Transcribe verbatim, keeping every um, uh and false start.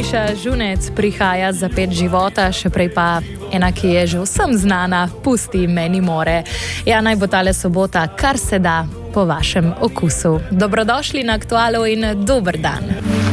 Miša Žunec prihaja za pet života, še prej pa ena, ki je že vsem znana, Pusti meni more. Ja, naj bo tale sobota kar se da po vašem okusu. Dobrodošli na Aktualu in dober dan.